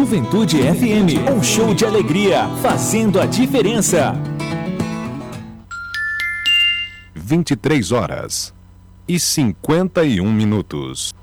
Juventude FM, um show de alegria, fazendo a diferença. 23h51.